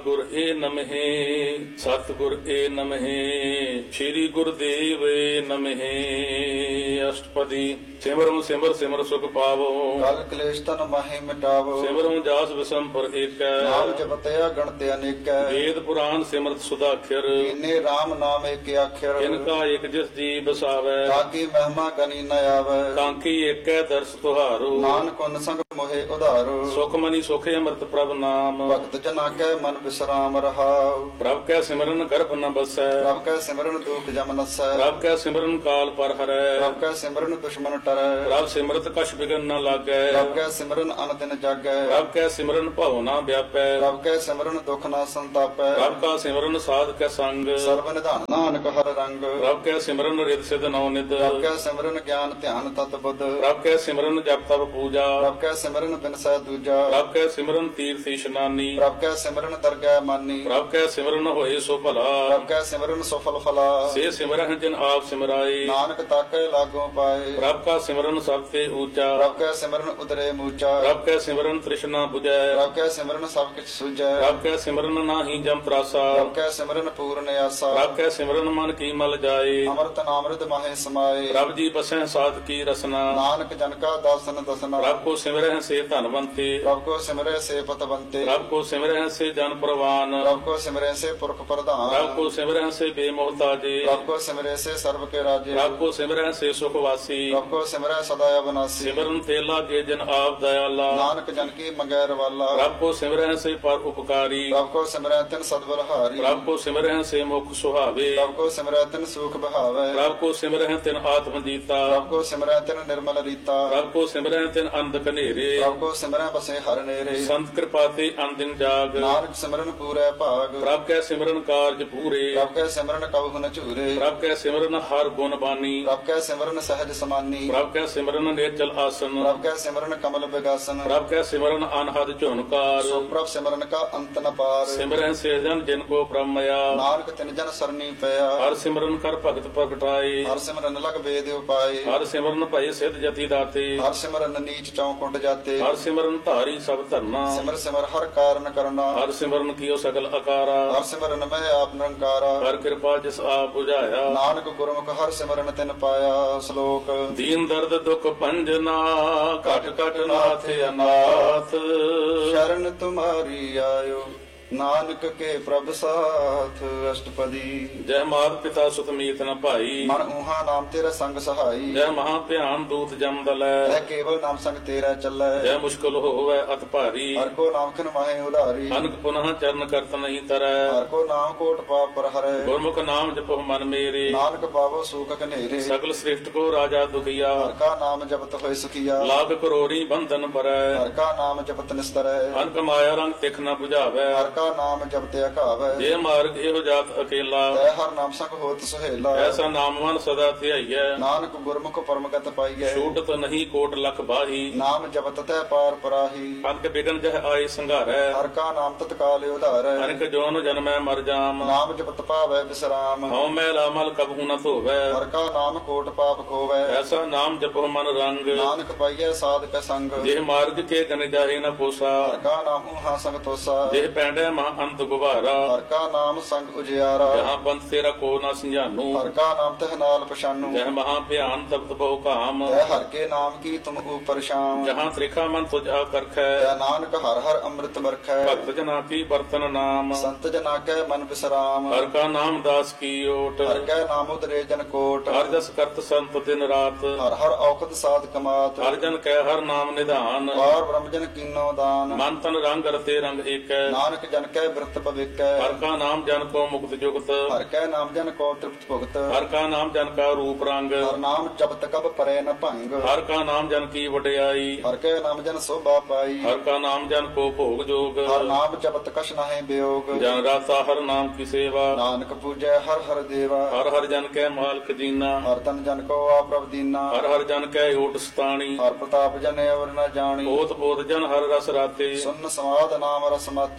ਗੁਰ ਏ ਨਮਹਿ ਸਤਿਗੁਰ ਏ ਨਮਹਿ ਸ੍ਰੀ ਗੁਰਦੇਵ ਏ ਨਮਹਿ। ਅਸ਼ਟਪਦੀ ਸਿਮਰੁ ਸਿਮਰ ਸਿਮਰ ਸੁਖ ਪਾਵੋ ਕਲ ਕਲੇਸ਼ ਤਨ ਮਾਹੇ ਮਿਟਾਵੋ ਸਿਮਰੁ ਜਾਸ ਵਿਸੰਪਰ ਏਕੈ ਨਾਮ ਜਪਤਿਆ ਗਣਤ ਅਨੇਕੈ ਵੇਦ ਪੁਰਾਨ ਸਿਮਰਤ ਸੁਦਾਖਰ ਇਨੇ RAM ਨਾਮ ਏਕ ਅੱਖਰ ਇਨਕਾ ਇਕ ਜਿਸ ਜੀ ਬਸਾਵੈ ਤਾਕੀ ਮਹਿਮਾ ਗਨੀ ਨ ਆਵੈ ਕਾਂਕੀ ਏਕੈ ਦਰਸ ਤੁਹਾਰੋ ਨਾਨਕ ਉਨ ਸੰਗ ਮੋਹਿ ਉਧਾਰੋ ਸੁਖ ਮਨੀ ਸੁਖੇ ਅੰਮ੍ਰਿਤ ਪ੍ਰਭ ਨਾਮ ਭਗਤ ਜਨਾ ਕੈ ਮਨ ਵਿਸਰਾਮ ਰਹਾਉ ਪ੍ਰਭ ਕੈ ਸਿਮਰਨ ਗਰਭ ਨ ਬਸੈ ਪ੍ਰਭ ਕੈ ਸਿਮਰਨ ਦੁਖ ਜਮ ਨਸੈ ਪ੍ਰਭ ਕੈ ਸਿਮਰਨ ਕਾਲ ਪਰ ਹਰੈ ਪ੍ਰਭ ਕੈ ਸਿਮਰਨ ਦੁਸ਼ਮਨ ਟਰੈ ਪ੍ਰਭ ਸਿਮਰਤ ਕਛ ਬਿਗਨ ਨ ਲਾਗੈ ਪ੍ਰਭ ਕੈ ਸਿਮਰਨ ਅਨ ਦਿਨ ਜਾਗੈ ਪ੍ਰਭ ਕੈ ਸਿਮਰਨ ਭਉ ਨ ਵਿਆਪੈ ਪ੍ਰਭ ਕੈ ਸਿਮਰਨ ਦੁਖ ਨਾ ਸੰਤਾਪੈ ਪ੍ਰਭ ਕਾ ਸਿਮਰਨ ਸਾਧ ਕੈ ਸੰਗ ਸਰਬ ਨਿਧਾਨ ਨਾਨਕ ਹਰ ਰੰਗ ਪ੍ਰਭ ਕੈ ਸਿਮਰਨ ਰਿਦ ਸਿਧ ਨਉ ਨਿਦ ਪ੍ਰਭ ਕੈ ਸਿਮਰਨ ਗਿਆਨ ਧਿਆਨ ਤਤ ਬੁੱਧ ਪ੍ਰਭ ਕੈ ਸਿਮਰਨ ਜਪ ਤਪ ਪੂਜਾ ਪ੍ਰਭ ਕੈ ਸਿਮਰਨ ਬਿਨਸੈ ਦੂਜਾ ਪ੍ਰਭ ਕੈ ਸਿਮਰਨ ਤੀਰਥ ਇਸ਼ਨਾਨੀ ਪ੍ਰਭ ਕੈ ਸਿਮਰਨ ਦਰਗਹਿ ਮਾਨੀ ਪ੍ਰਭ ਕੈ ਸਿਮਰਨ ਹੋਏ ਸੋ ਭਲਾ ਪ੍ਰਭ ਕੈ ਸਿਮਰਨ ਸਫਲ ਫਲਾ ਸੇ ਸਿਮਰਨ ਜਿਨ ਆਪ ਸਿਮਰਾਏ ਨਾਨਕ ਤਾਕੇ ਲਾਗੋਂ ਪਾਏ ਪ੍ਰਭ ਕਾ ਸਿਮਰਨ ਸਭ ਤੇ ਊਚਾ ਪ੍ਰਭ ਕੈ ਸਿਮਰਨ ਉਦਰੇ ਮੂਚਾ ਪ੍ਰਭ ਕੈ ਸਿਮਰਨ ਤ੍ਰਿਸ਼ਨਾ 부ਜੈ ਪ੍ਰਭ ਕੈ ਸਿਮਰਨ ਸਭ ਕਿਛ ਸੁਝੈ ਪ੍ਰਭ ਕੈ ਸਿਮਰਨ ਨਾਹੀ ਜਮ ਤਰਾਸਾ ਪ੍ਰਭ ਕੈ ਸਿਮਰਨ ਪੂਰਨ ਆਸਾ ਪ੍ਰਭ ਕੈ ਸਿਮਰਨ ਮਨ ਕੀ ਮਲ ਜਾਏ ਅੰਮ੍ਰਿਤ ਨਾਮ੍ਰਿਤ ਮਾਹੇ ਸਮਾਏ ਪ੍ਰਭ ਜੀ ਬਸੈ ਸਾਧ ਕੀ ਰਸਨਾ ਨਾਨਕ ਜਨ ਕਾ ਦਾਸਨ ਦਸਨਾ ਪ੍ਰਭ ਕੋ ਸਿਮਰਹਿ ਸੇ ਧਨਵੰਤੇ ਪ੍ਰਭ ਕੋ ਸਿਮਰੈ ਸੇ ਪਤਵੰਤੇ ਪ੍ਰਭ ਕੋ ਸਿਮਰਹਿ ਸੇ ਜਨ ਪ੍ਰਵਾਨ ਪ੍ਰਭ ਕੋ ਸਿਮਰੈ ਸੇ ਪੁਰਖ ਪ੍ਰਧਾਨ ਪ੍ਰਭ ਕੋ ਸਿਮਰਹਿ ਸੇ ਬੇਮੋਹਤਾਜੇ ਪ੍ਰਭ ਕੋ ਸਿਮਰੈ ਸੇ ਸਰਬ ਕੇ ਰਾਜੇ ਪ੍ਰਭ ਕੋ ਸਿਮਰਹਿ ਸੇ ਸੁਖ ਵਾਸੀ ਪ੍ਰਭ ਕੋ ਸਿਮਰੈ ਸਦਾ ਅਬਨਾਸੀ ਸਿਮਰਨ ਤੇ ਲਾਗੇ ਜਨ ਆਪ ਦਇਆਲਾ ਨਾਨਕ ਜਨ ਕੀ ਮੰਗੈ ਰਵਾਲਾ ਪ੍ਰਭ ਕੋ ਸਿਮਰਹਿ ਸੇ ਪਰ ਉਪਕਾਰੀ ਪ੍ਰਭ ਕੋ ਸਿਮਰੈ ਤਿਨ ਸਦਬਲਹਾਰੀ ਪ੍ਰਭ ਕੋ ਸਿਮਰਹਿ ਸੇ ਮੁਖ ਸੁਹਾਵੇ ਪ੍ਰਭ ਕੋ ਸਿਮਰੈ ਤਿਨ ਸੂਖ ਬਹਾਵੈ ਪ੍ਰਭ ਕੋ ਸਿਮਰਹਿ ਤਿਨ ਆਤਮ ਜੀਤਾ ਪ੍ਰਭ ਕੋ ਸਿਮਰੈ ਤਿਨ ਨਿਰਮਲ ਰੀਤਾ ਪ੍ਰਭ ਕੋ ਸਿਮਰਹਿ ਤਿਨ ਅੰਧ ਕਨੇਰੇ ਪ੍ਰਭ ਕੋ ਸਿਮਰੈ ਬਸੇ ਹਰ ਨੇਰੇ ਸੰਤ ਕਿਰਪਾ ਤੇ ਅਨਦਿਨ ਜਾਗ ਨਾਨਕ ਸਿਮਰਨ ਪੂਰੈ ਭਾਗ ਪ੍ਰਭ ਕੈ ਸਿਮਰਨ ਕਾਰਜ ਪੂਰੇ ਪ੍ਰਭ ਕੈ ਸਿਮਰਨ ਕਬਹੁ ਨ ਝੂਰੇ ਪ੍ਰਭ ਕੈ ਸਿਮਰਨ ਹਰ ਗੁਣ ਬਾਨੀ ਪ੍ਰਭ ਕੈ ਸਿਮਰਨ ਸਹਿਜ ਸਮਾਨੀ ਪ੍ਰਭ ਕੈ ਸਿਮਰਨ ਨੇਚਲ ਆਸਨ ਪ੍ਰਭ ਕੈ ਸਿਮਰਨ ਕਮਲ ਵਿਗਾਸਨ ਪ੍ਰਭ ਕੈ ਸਿਮਰਨ ਅਨਹਦ ਝੁਨਕਾਰ ਸੋ ਪ੍ਰਭ ਸਿਮਰਨ ਕਾ ਅੰਤ ਨ ਪਾਰ ਸਿਮਰਨ ਸੇ ਜਨ ਜਿਨ ਕੋ ਪ੍ਰਮਇਆ ਨਾਨਕ ਤਿਨ ਜਨ ਸਰਨੀ ਪਿਆ ਹਰ ਸਿਮਰਨ ਕਰ ਭਗਤ ਪ੍ਰਗਟਾਏ ਹਰ ਸਿਮਰਨ ਲਗ ਵੇਦ ਉਪਾਏ ਹਰ ਸਿਮਰਨ ਭਏ ਸਿਧ ਜਤੀ ਦਾਤੇ ਹਰ ਸਿਮਰਨ ਨੀਚ ਚੌਂਕੁੰਡ ਜਾਤੇ ਹਰ ਸਿਮਰਨ ਧਾਰੀ ਸਭ ਧਰਨਾ ਸਿਮਰ ਸਿਮਰ ਹਰ ਕਾਰਨ ਕਰਨਾ ਹਰ ਸਿਮਰਨ ਕੀਓ ਸਗਲ ਆਕਾਰਾ ਹਰ ਸਿਮਰਨ ਮੈਂ ਆਪ ਨਿਰੰਕਾਰਾ ਹਰ ਕਿਰਪਾ ਜਿਸ ਆਪ 부ਝਾਇਆ ਨਾਨਕ ਗੁਰਮੁਖ ਹਰ ਸਿਮਰਨ ਤਿਨ ਪਾਇਆ ਸ਼ਲੋਕ ਦੀਨ ਦਰਦ ਦੁਖ ਭੰਜਨਾ ਘਟ ਘਟ ਨਾਥ ਅਨਾਥ ਸ਼ਰਨ ਤੁਮਾਰੀ ਆਇਓ ਨਾਨਕ ਕੇ ਪ੍ਰਭ ਸਾਥ। ਅਸ਼ਟਪਦੀ ਜੈ ਮਾਤ ਪਿਤਾ ਸੁਤ ਮੀਤ ਨ ਭਾਈ ਮਨ ਊਹਾ ਨਾਮ ਤੇਰਾ ਸੰਗ ਸਹਾਈ ਜੈ ਮਹਾ ਧਿਆਨ ਦੂਤ ਜਮ ਦਲੈ ਹੈ ਕੇਵਲ ਨਾਮ ਸੰਗ ਤੇਰਾ ਚੱਲੈ ਜੈ ਮੁਸ਼ਕਲ ਹੋਵੈ ਅਤ ਭਾਰੀ ਹਰ ਕੋ ਨਾਮ ਖਿਨ ਮਾਹੇ ਉਧਾਰੀ ਅਨਕ ਪੁਨః ਚਰਨ ਕਰਤ ਨਹੀਂ ਤਰੈ ਹਰ ਕੋ ਨਾਮ ਕੋਟ ਪਾਪ ਪਰ ਹਰੈ ਗੁਰਮੁਖ ਨਾਮ ਜਪੋ ਮਨ ਮੇਰੇ ਨਾਨਕ ਪਾਵੋ ਸੂਖ ਘਨੇਰੇ ਸਗਲ ਸ੍ਰਿਸ਼ਟ ਕੋ ਰਾਜਾ ਦੁਖੀਆ ਹਰ ਕਾ ਨਾਮ ਜਪਤ ਹੋਏ ਸੁਖੀਆ ਲਾਭ ਕਰੋੜੀ ਬੰਧਨ ਪਰੈ ਹਰ ਕਾ ਨਾਮ ਜਪਤ ਨਿਸਤਰੈ ਅਨਕ ਮਾਇਆ ਰੰਗ ਤਿਖ ਨ 부ਝਾਵੈ ਹਰ ਕਾ ਨਾਮ ਜਪਤ ਅਘਾਵੈ ਜੇ ਮਾਰਗ ਇਹੋ ਜਾਤ ਅਕੇਲਾ ਤੈ ਹਰ ਨਾਮ ਸੰਗ ਹੋਤ ਸੁਹੇਲਾ ਐਸਾ ਨਾਮਵਾਨ ਸਦਾ ਧਿਆਈਐ ਨਾਨਕ ਗੁਰਮੁਖ ਪਰਮਗਤ ਪਾਈਐ ਛੂਟਤ ਨਹੀਂ ਕੋਟ ਲਖ ਬਾਹੀ ਨਾਮ ਜਪਤ ਤੈ ਪਾਰ ਪਰਾਹੀ ਅਨਕ ਬਿਗਨ ਜਹ ਆਏ ਸੰਘਾਰੈ ਹਰ ਕਾ ਨਾਮ ਤਤਕਾਲ ਉਧਾਰੈ ਅਨਕ ਜੋਨ ਜਨਮੈ ਮਰ ਜਾਮ ਨਾਮ ਜਪਤ ਪਾਵੈ ਵਿਸਰਾਮ ਹਉ ਮੈਂ ਲਾਮਲ ਕਬਹੂ ਨ ਧੋਵੈ ਹਰ ਕਾ ਨਾਮ ਕੋਟ ਪਾਪ ਖੋਵੈ ਐਸਾ ਨਾਮ ਜਪੋ ਮਨ ਰੰਗ ਨਾਨਕ ਪਾਈਐ ਸਾਧਕ ਸੰਗ ਜੇ ਮਾਰਗ ਕੇ ਗਨ ਜਾਹੇ ਨ ਪੋਸਾ ਹਰ ਕਾ ਨਾਮ ਊਹਾ ਸੰਗ ਤੋਸਾ ਜੇ ਪੈਂਡੈ ਮਹਾ ਅੰਤ ਗੁਬਾਰਾ ਹਰ ਕਾ ਨਾਮ ਸੰਗ ਉਜਿਆਰਾ ਜਹਾਂ ਪੰਥ ਤੇਰਾ ਕੋ ਨ ਸੰਝਾਨੂ ਹਰ ਕਾ ਨਾਮ ਤਹ ਨਾਲ ਪਛਾਨੂ ਜਹ ਮਹਾ ਭਿਆਨ ਤਪਤ ਬਹੁ ਕਾਮ ਤੈ ਹਰ ਕੇ ਨਾਮ ਕੀ ਤੁਮ ਉਪਰ ਸ਼ਾਮ ਜਹਾਂ ਤ੍ਰਿਖਾ ਮਨ ਤੁਝ ਆ ਕਰਖੈ ਤੈ ਨਾਨਕ ਹਰ ਹਰ ਅੰਮ੍ਰਿਤ ਵਰਖੈ ਭਗਤ ਜਨਾ ਕੀ ਬਰਤਨ ਨਾਮ ਸੰਤ ਜਨਾ ਕੈ ਮਨ ਵਿਸਰਾਮ ਹਰ ਕਾ ਨਾਮ ਦਾਸ ਕੀ ਓਟ ਹਰ ਕੈ ਨਾਮ ਉਦਰੇ ਜਨ ਕੋਟ ਹਰ ਜਸ ਕਰਤ ਸੰਤ ਦਿਨ ਰਾਤ ਹਰ ਹਰ ਔਖਦ ਸਾਧ ਕਮਾਤ ਹਰ ਜਨ ਕੈ ਹਰ ਨਾਮ ਨਿਧਾਨ ਪਾਰ ਬ੍ਰਹਮ ਜਨ ਕੀਨੋ ਦਾਨ ਮਨ ਤਨ ਰੰਗ ਰਤੇ ਰੰਗ ਏਕੈ ਨਾਨਕ ਜਨ ਕੈ ਬਿਰਤ ਭਵਿਕੈ ਹਰ ਕਾ ਨਾਮ ਜਨ ਕੋ ਮੁਕਤ ਜੁਗਤ ਹਰ ਕੈ ਨਾਮ ਜਨ ਕੋ ਤ੍ਰਿਪਤ ਭੁਗਤ ਹਰ ਕਾ ਨਾਮ ਜਨ ਕਾ ਰੂਪ ਰੰਗ ਹਰ ਨਾਮ ਜਪਤ ਕਬ ਪਰੈ ਨ ਭੰਗ ਹਰ ਕਾ ਨਾਮ ਜਨ ਕੀ ਵਡਿਆਈ ਹਰ ਕੈ ਨਾਮ ਜਨ ਸੋਭਾ ਪਾਈ ਹਰ ਕਾ ਨਾਮ ਜਨ ਕੋ ਭੋਗ ਜੋਗ ਹਰ ਨਾਮ ਜਪਤ ਕਛ ਨਾਹਿ ਬਿਯੋਗ ਜਨ ਰਾਤਾ ਹਰ ਨਾਮ ਕੀ ਸੇਵਾ ਨਾਨਕ ਪੂਜੈ ਹਰ ਹਰ ਦੇਵਾ ਹਰ ਹਰ ਜਨ ਕੈ ਮਾਲਕ ਜੀਨਾ ਹਰ ਤਨ ਜਨ ਕੋ ਆਪਰਭ ਦੀਨਾ ਹਰ ਹਰ ਜਨ ਕੈ ਓਟ ਸਤਾਣੀ ਹਰ ਪ੍ਰਤਾਪ ਜਨ ਅਵਰ ਨ ਜਾਣੀ ਬੋਤ ਬੋਤ ਜਨ ਹਰ ਰਸ ਰਾਤੇ ਸੁਨ ਸਮਾਦ ਨਾਮ ਰਸ ਮਾਤੇ ਆਠ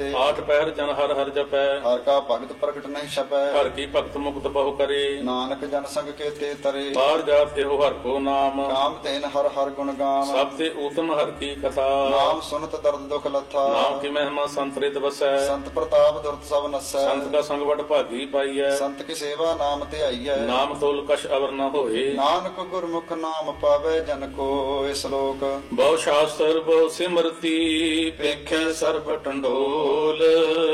ਪਹਿਰ ਜਨ ਹਰ ਹਰ ਜਪੈ ਹਰ ਕਾ ਭਗਤ ਪ੍ਰਗਟ ਨਹੀਂ ਛਪੈ ਹਰ ਕੀ ਭਗਤ ਮੁਕਤ ਬਹੁ ਕਰੇ ਨਾਨਕ ਜਨ ਸੰਗ ਕੇਤੇ ਤਰੇ ਬਾਹਰ ਜਾਤ ਇਹੋ ਹਰ ਕੋ ਨਾਮ ਕਾਮ ਤੈਨ ਹਰ ਹਰ ਗੁਣ ਗਾਮ ਸਭ ਤੇ ਊਤਮ ਹਰ ਕੀ ਕਥਾ ਨਾਮ ਸੁਨਤ ਦਰਦ ਦੁਖ ਲੱਥਾ ਨਾਮ ਕੀ ਮਹਿਮਾ ਸੰਤਰਿਤ ਵਸੈ ਸੰਤ ਪ੍ਰਤਾਪ ਦੁਰਤ ਸਭ ਨਸੈ ਸੰਤ ਦਾ ਸੰਗ ਵਡ ਭਾਗੀ ਪਾਈਐ ਸੰਤ ਕੀ ਸੇਵਾ ਨਾਮ ਤੇ ਆਈਐ ਨਾਮ ਤੋਲ ਕਛ ਅਵਰ ਨ ਹੋਏ ਨਾਨਕ ਗੁਰਮੁਖ ਨਾਮ ਪਾਵੇ ਜਨ ਕੋ ਇਸ ਲੋਕ ਬਹੁ ਸ਼ਾਸਤਰ ਬਹੁ ਸਿਮਰਤੀ ਪੇਖੈ ਸਰਬ ਟੰਡੋਲ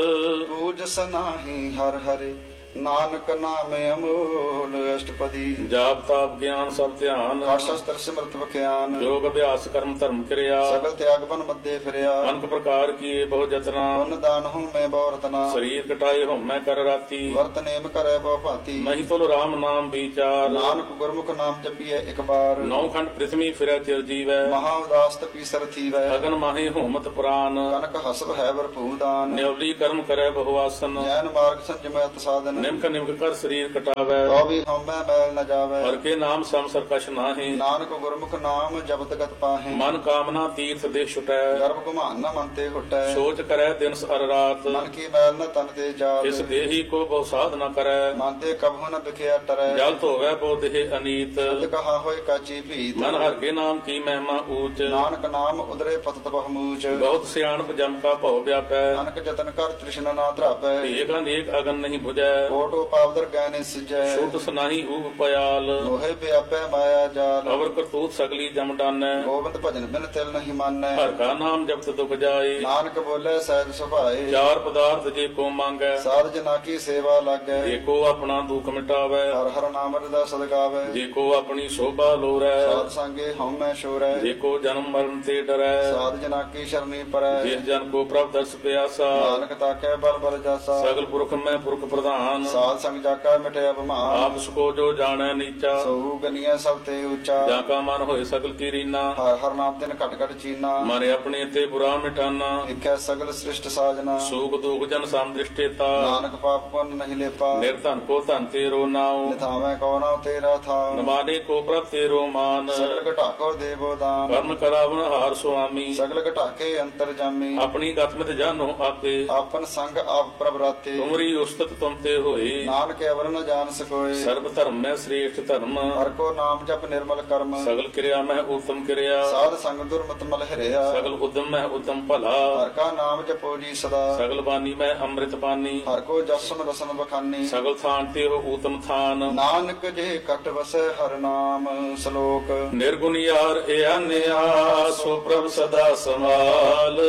ਪੂਜ ਸਨਾਹੀ ਹਰ ਹਰਿ ਨਾਨਕ ਨਾਮ ਅਮੋਲ ਅਸ਼ਟਪਦੀ ਜਾਪ ਤਾਪ ਗਿਆਨ ਸਭ ਧਿਆਨ ਕਾਟ ਸ਼ਸਤਰ ਸਿਮਰਤ ਬਖਿਆਨ ਯੋਗ ਅਭਿਆਸ ਕਰਮ ਧਰਮ ਕਿਰਿਆ ਸਗਲ ਤਿਆਗ ਬਨ ਮੱਦੇ ਫਿਰਿਆ ਅਨਕ ਪ੍ਰਕਾਰ ਕੀਏ ਬਹੁ ਜਤਨਾ ਪੁੰਨ ਦਾਨ ਹੂੰ ਮੈਂ ਬਹੁ ਰਤਨਾ ਸਰੀਰ ਕਟਾਏ ਹਉਮੈ ਕਰ ਰਾਤੀ ਵਰਤ ਨੇਮ ਕਰੈ ਬਹੁ ਭਾਂਤੀ ਨਹੀਂ ਤੁਲ ਰਾਮ ਨਾਮ ਵਿਚਾਰ ਨਾਨਕ ਗੁਰਮੁਖ ਨਾਮ ਜਪੀਐ ਇੱਕ ਬਾਰ ਨੌ ਖੰਡ ਪ੍ਰਿਥਵੀ ਫਿਰੈ ਚਿਰ ਜੀਵੈ ਮਹਾ ਉਦਾਸ ਤਪੀ ਸਰ ਥੀਵੈ ਅਗਨ ਮਾਹੀ ਹੋਮਤ ਪੁਰਾਨ ਕਨਕ ਹਸਬ ਹੈ ਭਰਪੂਰ ਦਾਨ ਨਿਉਲੀ ਕਰਮ ਕਰੈ ਬਹੁ ਆਸਨ ਜੈਨ ਮਾਰਗ ਸੰਜਮੈ ਸਾਧਨ ਨਿਮਕ ਨਿਮਕ ਕਰ ਸਰੀਰ ਕਟਾਵੈ ਤੋ ਵੀ ਹਉਮੈ ਮੈਲ ਨ ਜਾਵੈ ਹਰ ਕੇ ਨਾਮ ਸੰਸਰ ਕਛ ਨਾਹੀ ਨਾਨਕ ਗੁਰਮੁਖ ਨਾਮ ਜਪਤ ਗਤ ਪਾਹੇ ਮਨ ਕਾਮਨਾ ਤੀਰਥ ਦੇ ਛੁਟੈ ਗਰਭ ਗੁਮਾਨ ਨ ਮਨ ਤੇ ਹੁਟੈ ਸੋਚ ਕਰੈ ਦਿਨ ਅਰ ਰਾਤ ਮਨ ਕੀ ਮੈਲ ਨ ਤਨ ਤੇ ਜਾਤ ਇਸ ਦੇਹੀ ਕੋ ਬਹੁ ਸਾਧ ਨ ਕਰੈ ਮਨ ਤੇ ਕਬਹੁ ਨ ਬਿਖਿਆ ਟਰੈ ਜਲ ਧੋਵੈ ਬਹੁ ਦੇਹ ਅਨੀਤ ਜਦ ਕਹਾ ਹੋਏ ਕਾਚੀ ਭੀਤ ਮਨ ਹਰ ਕੇ ਨਾਮ ਕੀ ਮਹਿਮਾ ਊਚ ਨਾਨਕ ਨਾਮ ਉਦਰੇ ਪਤਤ ਬਹੁਮੂਚ ਬਹੁਤ ਸਿਆਣਪ ਜਮ ਕਾ ਭਉ ਵਿਆਪੈ ਨਾਨਕ ਜਤਨ ਕਰ ਤ੍ਰਿਸ਼ਨਾ ਨਾ ਧਰਾਪੈ ਏਕ ਅਨੇਕ ਅਗਨ ਨਹੀਂ 부ਜੈ ਕੋਟੋ ਪਾਵਦਰ ਗੈਨੇ ਸਿਜੈ ਛੂਟ ਸੁਨਾਹੀ ਊਪ ਪਿਆਲ ਲੋਹੇ ਪਿਆਪੈ ਮਾਇਆ ਜਾਲ ਅਵਰ ਕਰਤੂਤ ਸਗਲੀ ਜਮ ਡਾਨੈ ਗੋਬਿੰਦ ਭਜਨ ਬਿਨ ਤਿਲ ਨਹੀਂ ਮਾਨੈ ਹਰ ਕਾ ਨਾਮ ਜਪਤ ਦੁਖ ਜਾਏ ਨਾਨਕ ਬੋਲੇ ਸਹਿਜ ਸੁਭਾਏ ਚਾਰ ਪਦਾਰਥ ਜੇ ਕੋ ਮੰਗੈ ਸਾਧ ਜਨਾ ਕੀ ਸੇਵਾ ਲਾਗੈ ਜੇ ਕੋ ਆਪਣਾ ਦੁਖ ਮਿਟਾਵੈ ਹਰ ਹਰ ਨਾਮ ਰਦਾ ਸਦਗਾਵੈ ਜੇ ਕੋ ਆਪਣੀ ਸ਼ੋਭਾ ਲੋਰੈ ਸਾਧ ਸੰਗੇ ਹਉਮੈ ਸ਼ੋਰੈ ਜੇ ਕੋ ਜਨਮ ਮਰਨ ਤੇ ਡਰੈ ਸਾਧ ਜਨਾ ਕੀ ਸ਼ਰਨੀ ਪਰੈ ਜਿਸ ਜਨ ਕੋ ਪ੍ਰਭ ਦਰਸ ਪਿਆਸਾ ਨਾਨਕ ਤਾਕੈ ਬਲ ਬਲ ਜਾਸਾ ਸਗਲ ਪੁਰਖ ਮੈਂ ਪੁਰਖ ਪ੍ਰਧਾਨ ਸਾਧ ਸੰਗ ਜਾਕਾ ਮਿਟਿਆ ਬਿਮਾਰ ਆਪ ਸਕੋ ਜੋ ਜਾਣੈ ਨੀਚਾ ਸੋ ਗਨੀਆਂ ਸਭ ਤੇ ਉੱਚਾ ਜਾਂ ਕਾ ਮਨ ਹੋਏ ਸਗਲ ਕੀ ਰੀਨਾ ਹਰ ਹਰ ਨਾਮ ਤਿਨ ਘਟ ਘਟ ਚੀਨਾ ਮਨ ਆਪਣੇ ਤੇ ਬੁਰਾ ਮਿਟਾਨਾ ਦੇਖੈ ਸਗਲ ਸ੍ਰਿਸ਼ਟ ਸਾਜਨਾ ਸੂਖ ਦੁਖ ਜਨ ਸਮ ਦ੍ਰਿਸ਼ਟੇਤਾ ਨਾਨਕ ਪਾਪ ਪੁੰਨ ਨਹੀਂ ਲੇਪਾ ਨਿਰਧਨ ਕੋ ਧਨ ਤੇਰੋ ਨਾਉ ਨਿਥਾਵੇਂ ਕੋ ਨਾ ਤੇਰਾ ਥਾਉ ਨਮਾਨੇ ਕੋ ਪ੍ਰਭ ਤੇਰੋ ਮਾਨ ਸਗਲ ਘਟਾ ਕੋ ਦੇਵੋ ਦਾਨ ਕਰਨ ਕਰਾਵਨ ਹਾਰ ਸੁਆਮੀ ਸਗਲ ਘਟਾ ਕੇ ਅੰਤਰ ਜਾਮੀ ਆਪਣੀ ਗਤਮਿਤ ਜਾਨੋ ਆਪੇ ਆਪਨ ਸੰਗ ਆਪ ਪ੍ਰਭ ਰਾਤੇ ਤੁਮਰੀ ਉਸਤਤ ਤੁਮ ਤੇ ਹੋਏ ਨਾਨਕ ਅਵਰ ਨ ਜਾਣ ਸਕੋਏ ਸਰਬ ਧਰਮ ਮੈਂ ਸ੍ਰੇਸ਼ਟ ਧਰਮ ਹਰ ਕੋ ਨਾਮ ਜਪ ਨਿਰਮਲ ਕਰਮ ਸਗਲ ਕਿਰਿਆ ਮੈਂ ਉਤਮ ਕਿਰਿਆ ਸਾਧ ਸੰਗ ਦੁਰਮਤ ਮਲ ਹਰਿਆ ਸਗਲ ਉਦਮ ਮੈਂ ਉਤਮ ਭਲਾ ਹਰ ਕਾ ਨਾਮ ਜਪੋ ਜੀ ਸਦਾ ਸਗਲ ਬਾਣੀ ਮੈਂ ਅੰਮ੍ਰਿਤ ਪਾਨੀ ਹਰ ਕੋ ਜਸਨ ਰਸਨ ਬਖਾਨੀ ਸਗਲ ਥਾਨ ਤੇ ਹੋ ਊਤਮ ਥਾਨ ਨਾਨਕ ਜੇ ਕਟ ਵਸੈ ਹਰ ਨਾਮ ਸ਼ਲੋਕ ਨਿਰਗੁਣ ਯਾਰ ਏ ਅਨਿਆ ਸੋ ਪ੍ਰਭ ਸਦਾ ਸੰਭਾਲ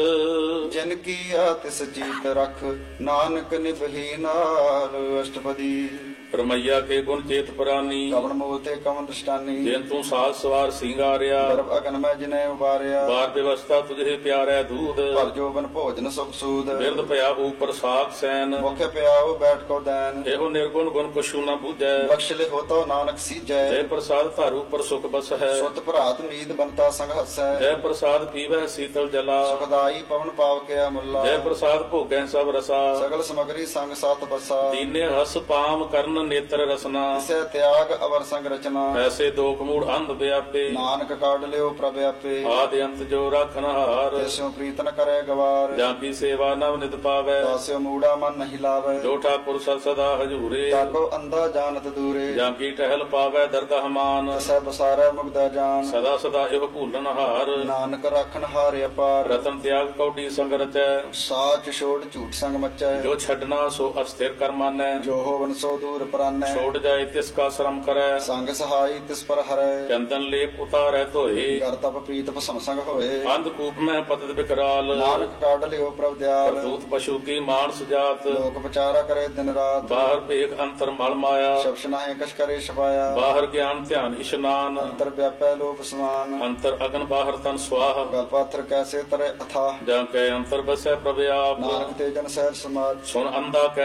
ਜਿਨ ਕੀ ਆ ਤਿਸ ਜੀਤ ਰਖ ਨਾਨਕ ਨਿਭੀ ਨਾਲ ਅਸ਼ਟਪਦੀ ਰਮਈਆ ਕੇ ਗੁਣ ਚੇਤ ਪ੍ਰਾਨੀ ਕਵਣ ਮੂਲ ਤੇ ਕਵਣ ਦ੍ਰਿਸ਼ਟਾਨੀ ਜਿਨ ਤੂੰ ਸਾਜ ਸਵਾਰ ਸਿੰਗਾਰਿਆ ਗਰਭ ਅਗਨ ਮੈਂ ਜਿਨੇ ਉਬਾਰਿਆ ਬਾਰ ਵਿਵਸਥਾ ਤੁਝੇ ਪਿਆਰੈ ਦੂਧ ਭਰ ਜੋਬਨ ਭੋਜਨ ਸੁਖ ਸੂਦ ਬਿਰਦ ਭਇਆ ਉਪਰ ਸਾਖ ਸੈਨ ਮੁਖ ਪਿਆਉ ਬੈਠ ਕੋ ਦੈਨ ਇਹੋ ਨਿਰਗੁਣ ਗੁਣ ਕੁਛੂ ਨ ਬੂਝੈ ਬਖਸ਼ ਲਿਖੋ ਤੋ ਨਾਨਕ ਸੀਜੈ ਜੈ ਪ੍ਰਸਾਦ ਧਾਰੂ ਉਪਰ ਸੁਖ ਬਸ ਹੈ ਸੁਤ ਭਰਾਤ ਨੀਤ ਬੰਤਾ ਸੰਗ ਹਸੈ ਜੈ ਪ੍ਰਸਾਦ ਪੀਵੈ ਸੀਤਲ ਜਲਾ ਸੁਖਦਾਈ ਪਵਨ ਪਾਵ ਕਿਆ ਮੁੱਲਾ ਜੈ ਪ੍ਰਸਾਦ ਭੋਗੈ ਸਭ ਰਸਾ ਸਗਲ ਸਮਗਰੀ ਸੰਗ ਸਤ ਬਸਾ ਦੀਨੇ ਹਸ ਪਾਮ ਕਰਨ ਨੇਤਰ ਰਸਨਾ ਇਸੇ ਤਿਆਗ ਅਵਰ ਸੰਗ ਰਚਨਾ ਐਸੇ ਦੋਖ ਮੂੜ ਅੰਧ ਵਿਆਪੇ ਨਾਨਕ ਕਾਢ ਲਿਓ ਪ੍ਰਭ ਆਪੇ ਆਦਿ ਅੰਤ ਜੋ ਰਾਖਨ ਹਾਰ ਤਿਸਿਓ ਪ੍ਰੀਤ ਨ ਕਰੇ ਗਵਾਰ ਜਾਂ ਕੀ ਸੇਵਾ ਨਵ ਨਿਤ ਪਾਵੈ ਤਾਸਿਓ ਮੂੜਾ ਮਨ ਨਹੀਂ ਲਾਵੇ ਜੋ ਠਾਕੁਰ ਸਦ ਸਦਾ ਹਜੂਰੇ ਤਾਕੋ ਅੰਧਾ ਜਾਣਤ ਦੂਰੇ ਜਾਂ ਕੀ ਟਹਿਲ ਪਾਵੈ ਦਰਗਹ ਮਾਨ ਤਸੈ ਬਸਾਰੈ ਮੁਗਦਾ ਜਾਨ ਸਦਾ ਸਦਾ ਇਹੋ ਭੂਲਨ ਹਾਰ ਨਾਨਕ ਰਾਖਣ ਹਾਰੇ ਅਪਾਰ ਰਤਨ ਤਿਆਗ ਕੌਡੀ ਸੰਗ ਰਚੈ ਸਾਚ ਛੋੜ ਝੂਠ ਸੰਗ ਮਚੈ ਜੋ ਛੱਡਣਾ ਸੋ ਅਸਥਿਰ ਕਰ ਮਾਨੈ ਜੋ ਹੋਵਨ ਸੋ ਦੂਰ ਪਰਾਨੈ ਛੋੜ ਜਾਏ ਤਿਸ ਕਾ ਸ਼ਰਮ ਕਰੈ ਸੰਗ ਸਹਾਈ ਤਿਸ ਪਰ ਹਰੈ ਚੰਦਨ ਲੇਪ ਉਤਾਰੈ ਧੋਏ ਕਰ ਤਪ ਪ੍ਰੀਤ ਭਸਮ ਸੰਗ ਹੋਏ ਅੰਧ ਕੂਪ ਮੈਂ ਪਤਿਤ ਬਿਕਰਾਲ ਨਾਨਕ ਕਾਢ ਲਿਓ ਪ੍ਰਭ ਦਿਆਲ ਕਰਤੂਤ ਪਸ਼ੂ ਕੀ ਮਾਨਸ ਜਾਤ ਲੋਕ ਵਿਚਾਰਾ ਕਰੇ ਦਿਨ ਰਾਤ ਬਾਹਰ ਭੇਖ ਅੰਤਰ ਮਲ ਮਾਇਆ ਸ਼ਬਸ਼ ਨਾਹੀ ਕਛ ਕਰੇ ਛਪਾਇਆ ਬਾਹਰ ਗਿਆਨ ਧਿਆਨ ਇਸ਼ਨਾਨ ਅੰਤਰ ਵਿਆਪੈ ਲੋਭ ਸਮਾਨ ਅੰਤਰ ਅਗਨ ਬਾਹਰ ਤਨ ਸਵਾਹ ਗਲ ਪਾਥਰ ਕੈਸੇ ਤਰੇ ਅਥਾ ਜਾਂ ਕੈ ਅੰਤਰ ਬਸੈ ਪ੍ਰਭ ਆਪ ਨਾਨਕ ਤੇ ਜਨ ਸਹਿਜ ਸਮਾਜ ਸੁਣ ਅੰਧਾ ਕੈਸੇ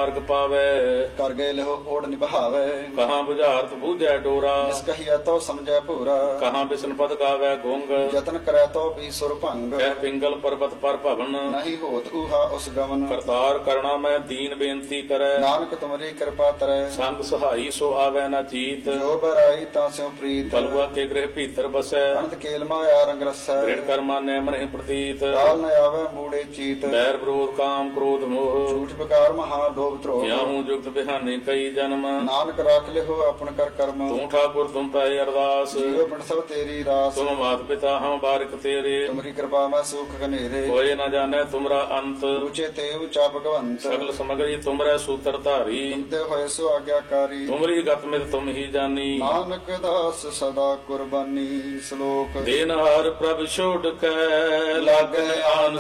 ਮਾਰਗ ਪਾਵੈ। ਕਰ ਗਏ ਲਿਹੋ ਓੜ ਨਿਭਾਵੇ ਕਹਾਂ ਬੁਝਾਰਤ ਬੂਝੈ ਡੋਰਾ। ਜਿਸ ਕਹੀਐ ਤੋ ਸਮਝੈ ਭੂਰਾ ਕਹਾਂ ਬਿਸ਼ਨ ਪਦ ਗਾਵੈ ਗੁੰਗ। ਯਤਨ ਕਰੈ ਤੋ ਵੀ ਸੁਰ ਭੰਗ ਕਹਿ ਪਿੰਗਲ ਪਰਬਤ ਪਰ ਭਵਨ। ਨਹੀਂ ਹੋਤ ਊਹਾ ਉਸ ਗਮਨ ਕਰਤਾਰ ਕਰਣਾ ਮੈਂ ਦੀਨ ਬੇਨਤੀ ਕਰੈ। ਨਾਨਕ ਤੁਮਰੀ ਕਿਰਪਾ ਤਰੈ ਸੰਗ ਸਹਾਈ ਸੋ ਆਵੈ ਨਾ ਚੀਤ। ਜੋ ਬਰਾਈ ਤਾਂ ਸਿਉ ਪ੍ਰੀਤ ਕਲਵਾ ਕੇ ਗ੍ਰਹਿ ਭੀਤਰ ਬਸੈ। ਅਨੰਤ ਕੇਲ ਮਾਇਆ ਰੰਗ ਰਸੈ ਦ੍ਰਿੜ ਕਰਮਾ ਨੈ ਮਨਹਿ ਪ੍ਰਤੀਤ। ਕਾਲ ਨ ਆਵੈ ਮੂੜੇ ਚੀਤ ਬੈਰ ਵਿਰੋਧ ਕਾਮ ਕ੍ਰੋਧ ਮੋਹ। ਝੂਠ ਬਕਾਰ ਮਹਾ ਲੋਭ ਧਰੋਹ ਕਿਆਹੂ ਜੁਗਤ ਬਿਹਾਨੇ ਕਈ ਜਨਮ। ਨਾਨਕ ਰਾਖ ਲਿਹੋ ਆਪਨ ਕਰ ਕਰਮ ਤੂੰ ਠਾਕੁਰ ਤੁਮ ਪੈ ਅਰਦਾਸ। ਜੀਵ ਪਿੰਡ ਸਭ ਤੇਰੀ ਰਾਸ ਤੁਮ ਮਾਤ ਪਿਤਾ ਹਮ ਬਾਰਿਕ ਤੇਰੇ। ਤੁਮਰੀ ਕਿਰਪਾ ਮੈਂ ਸੁਖ ਘਨੇਰੇ ਕੋਇ ਨ ਜਾਣੈ ਤੁਮਰਾ ਅੰਤ। ਉੱਚੇ ਤੇ ਉੱਚਾ ਭਗਵੰਤ ਸਗਲ ਸਮਗਰੀ ਤੁਮਰੈ ਸੂਤਰ ਧਾਰੀ। ਤੁਮਤੇ ਹੋਏ ਸੋ ਆਗਿਆਕਾਰੀ ਤੁਮਰੀ ਗਤ ਮਿਤ ਤੁਮ ਹੀ ਜਾਨੀ। ਨਾਨਕ ਦਾਸ ਸਦਾ ਕੁਰਬਾਨੀ ਸ਼ਲੋਕ ਦੇਨ ਹਰ ਪ੍ਰਭ ਛੋੜ ਕੈ ਲਾਗੈ ਆਨ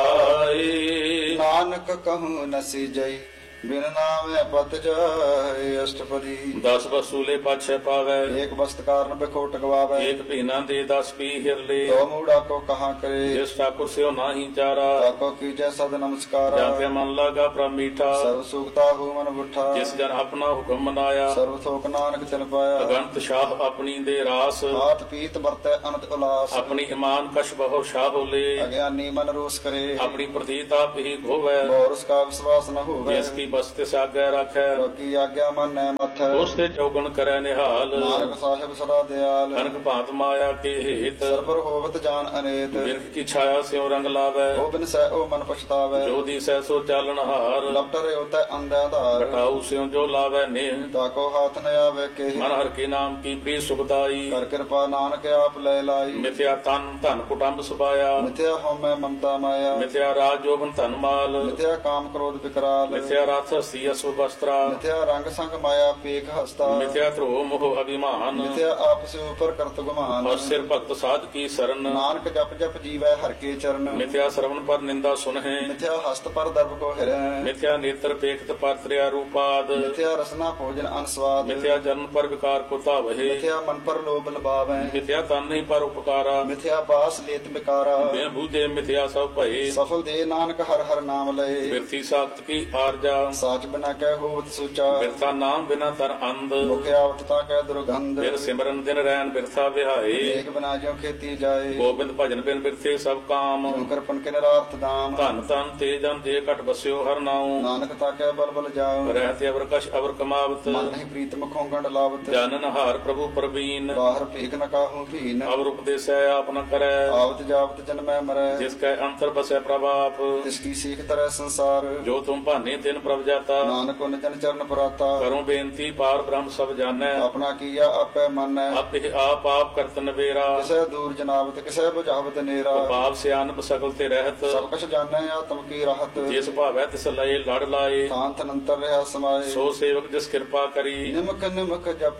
ਸੁਆਏ। ਨਾਨਕ ਕਹੂੰ ਨਸੀ ਜਈ ਬਿਨ ਨਾਮੈ ਪਤ ਜਾਏ ਅਸ਼ਟਪਦੀ 10 ਵਸੂਲੇ ਪਾਛੈ ਪਾਵੈ। ਏਕ ਬਸਤ ਕਾਰਨ ਬਿਖੋਟ ਗਵਾਵੇ ਏਕ ਭੀਨਾ ਦੇ 10 ਪੀ ਹਿਰਲੇ। ਤੋ ਮੂੜਾ ਕੋ ਕਹਾ ਕਰੇ ਜਿਸ ਠਾਕੁਰ ਸਿਓ ਨਾਹੀ ਚਾਰਾ। ਤਾਕੋ ਕੀਜੈ ਸਦ ਨਮਸਕਾਰਾ ਜਾਂ ਤੇ ਮਨ ਲਾਗਾ ਪ੍ਰਭ ਮੀਠਾ। ਸਰਬ ਸੁਖਤਾ ਹੂ ਮਨ ਬੁੱਠਾ ਜਿਸ ਜਨ ਆਪਣਾ ਹੁਕਮ ਮਨਾਇਆ। ਸਰਬ ਥੋਕ ਨਾਨਕ ਤਿਲ ਪਾਇਆ ਅਗੰਤ ਸ਼ਾਹ ਆਪਣੀ ਦੇ ਰਾਸ। ਹਾਥ ਪੀਤ ਵਰਤੈ ਅਨੰਤ ਉਲਾਸ ਆਪਣੀ ਇਮਾਨ ਕਸ਼ ਬਹੁ ਸ਼ਾਹ ਹੋਲੇ। ਅਗਿਆਨੀ ਮਨ ਰੋਸ ਕਰੇ ਆਪਣੀ ਪ੍ਰਤੀਤ ਆਪ ਹੀ ਖੋਵੈ। ਬੋਰਸ ਕਾ ਵਿਸ਼ਵਾਸ ਨ ਹੋਵੇ ਜਿਸ ਕੀ ਬਸਤਿ ਸਾਗੈ ਰਾਖੈ। ਕੀ ਆਗਿਆ ਮਨ ਨੈ ਮਥ ਉਸ ਤੇ ਚੌਗਣ ਕਰੈ ਨਿਹਾਲ। ਨਾਨਕ ਸਾਹਿਬ ਸਦਾ ਦਿਆਲ ਅਨਕ ਭਾਂਤ ਮਾਇਆ ਕੇ ਹੇਤ। ਸਰਬਰ ਹੋਵਤ ਜਾਨ ਅਨੇਤ ਬਿਰਖ ਕੀ ਛਾਇਆ ਸਿਉ ਰੰਗ ਲਾਵੈ। ਉਹ ਬਿਨ ਸਹਿ ਉਹ ਮਨ ਪਛਤਾਵੇ ਜੋ ਦੀਸੈ ਸੋ ਚਾਲਣ ਹਾਰ। ਲਪਟ ਰਿਓ ਤੈ ਅੰਧਿਆ ਧਾਰ ਬਟਾਉ ਸਿਉ ਜੋ ਲਾਵੈ ਨੇਹ। ਤਾਕੋ ਹਾਥ ਨ ਆਵੇ ਕੇ ਮਨ ਹਰ ਕੇ ਨਾਮ ਕੀ ਪ੍ਰੀ ਸੁਖਦਾਈ। ਕਰ ਕਿਰਪਾ ਨਾਨਕ ਆਪ ਲੈ ਲਾਈ ਮਿਥਿਆ ਤਨ ਧਨ ਕੁਟੰਬ ਸੁਭਾਇਆ। ਮਿਥਿਆ ਹਉਮੈ ਮਮਤਾ ਮਾਇਆ ਮਿਥਿਆ ਰਾਜ ਜੋਬਨ ਧਨ ਮਾਲ। ਮਿਥਿਆ ਕਾਮ ਕ੍ਰੋਧ ਵਿਕਰਾਲ ਮਿਥਿਆ ਰਥ ਹਸਤੀ ਅਸੁ ਬਸਤਰਾ। ਮਿਥਿਆ ਰੰਗ ਸੰਗ ਮਾਇਆ ਪੇਖ ਹਸਤਾ ਮਿਥਿਆ ਧਰੋ ਮੋਹ ਅਭਿਮਾਨ। ਮਿਥਿਆ ਆਪਸ ਉਪਰ ਕਰਤ ਗੁਮਾਨ ਔਰ ਸਿਰ ਭਗਤ ਸਾਧ ਕੀ ਸਰਨ। ਨਾਨਕ ਜਪ ਜਪ ਜੀਵੈ ਹਰ ਕੇ ਚਰਨ ਮਿਥਿਆ ਸਰਵਨ ਪਰ ਨਿੰਦਾ ਸੁਨਹਿ। ਮਿਥਿਆ ਹਸਤ ਪਰ ਦਰਬ ਕੋ ਹਿਰੈ ਮਿਥਿਆ ਨੇਤਰ ਪੇਖਤ ਪਰ ਤ੍ਰਿਆ ਰੂਪਾਦ। ਮਿਥਿਆ ਰਸਨਾ ਭੋਜਨ ਅਨਸਵਾਦ ਮਿਥਿਆ ਜਨਮ ਪਰ ਵਿਕਾਰ ਕੋ ਧਾਵਹਿ। ਮਿਥਿਆ ਮਨ ਪਰ ਲੋਭ ਲਬਾਵੈ ਮਿਥਿਆ ਤਨ ਨਹੀਂ ਪਰ ਉਪਕਾਰਾ। ਮਿਥਿਆ ਬਾਸ ਲੇਤ ਬਿਕਾਰਾ ਬਿਨ ਬੂਝੇ ਮਿਥਿਆ ਸਭ ਭਏ। ਸਫਲ ਦੇ ਨਾਨਕ ਹਰ ਹਰ ਨਾਮ ਲਏ ਬਿਰਥੀ ਸਾਖਤ ਕੀ ਆਰਜਾ। ਸਾਚ ਬਿਨਾ ਕਹਿ ਹੋਵਤ ਸੁਚਾ ਬਿਰਥਾ ਨਾਮ ਬਿਨਾ ਤਰ ਅੰਧ। ਮੁਖਿਆ ਉਠਤਾ ਕਹਿ ਦੁਰਗੰਧ ਬਿਨ ਸਿਮਰਨ ਦਿਨ ਰੈਨ ਬਿਰਥਾ ਵਿਹਾਏ। ਏਕ ਬਿਨਾ ਜਿਉ ਖੇਤੀ ਜਾਏ ਗੋਬਿੰਦ ਭਜਨ ਬਿਨ ਬਿਰਥੇ ਸਭ ਕਾਮ। ਜਿਉ ਕਰਪਨ ਕੇ ਨਿਰਾਰਥ ਦਾਮ ਧਨ ਤਨ ਤੇ ਜਨ ਜੇ ਘਟ ਬਸਿਓ ਹਰ ਨਾਉ। ਨਾਨਕ ਤਾਕੈ ਬਲ ਬਲ ਜਾਉ ਰਹਿਤੇ ਅਵਰ ਕਛ ਅਵਰ ਕਮਾਵਤ। ਮਨ ਨਹੀਂ ਪ੍ਰੀਤ ਮੁਖੋਂ ਗੰਡ ਲਾਵਤ ਜਾਨਨ ਹਾਰ ਪ੍ਰਭੂ ਪ੍ਰਵੀਨ। ਬਾਹਰ ਭੇਖ ਨ ਕਾਹੂ ਭੀਨ ਅਵਰ ਉਪਦੇਸੈ ਆਪ ਨ ਕਰੈ। ਆਵਤ ਜਾਵਤ ਜਨਮੈ ਮਰੈ ਜਿਸ ਕੈ ਅੰਤਰ ਬਸੈ ਪ੍ਰਭਾਪ। ਤਿਸ ਕੀ ਸੀਖ ਤਰੈ ਸੰਸਾਰ ਜੋ ਤੁਮ ਭਾਨੇ ਤਿਨ ਪ੍ਰਭ ਜਾਤਾ। ਨਾਨਕ ਉਨ ਜਨ ਚਰਨ ਪੁਰਾਤਾ ਕਰੋ ਬੇਨਤੀ ਪਾਰ ਬ੍ਰਹਮ ਸਭ ਜਾਣੈ। ਆਪਣਾ ਕੀਆ ਆਪੈ ਮੰਨੈ ਆਪੇ ਆਪ ਆਪ ਕਰਤ ਨਵੇਰਾ। ਕਿਸੈ ਦੂਰ ਜਨਾਵਤ ਕਿਸੈ ਬੁਝਾਵਤ ਨੇਰਾ ਪਾਪ ਸਿਆਨਪ ਸਗਲ ਤੇ ਰਹਿਤ। ਸਭ ਕਛ ਜਾਣੈ ਆਤਮ ਕੀ ਰਾਹਤ ਜਿਸ ਭਾਵੈ ਤਿਸ ਲਏ ਲੜ ਲਾਏ। ਥਾਨ ਤਨੰਤਰ ਰਹਾ ਸਮਾਏ ਸੋ ਸੇਵਕ ਜਿਸ ਕਿਰਪਾ ਕਰੀ। ਨਿਮਕ ਨਿਮਕ ਜਪ